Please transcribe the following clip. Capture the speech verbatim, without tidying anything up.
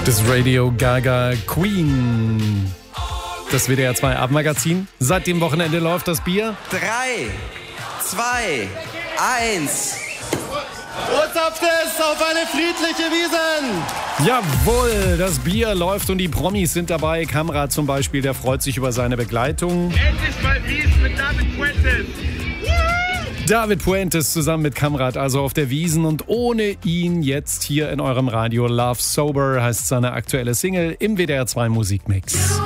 Das Radio Gaga Queen. Das W D R zwei Abendmagazin. Seit dem Wochenende läuft das Bier. Drei, zwei, eins. Urzapft es auf eine friedliche Wiesn! Jawohl, das Bier läuft und die Promis sind dabei. Kamrat zum Beispiel, der freut sich über seine Begleitung. Endlich mal Wiesn mit David Fuentes. David Fuentes zusammen mit Kamrat, also auf der Wiesn, und ohne ihn jetzt hier in eurem Radio. Love Sober heißt seine aktuelle Single im W D R zwei Musikmix.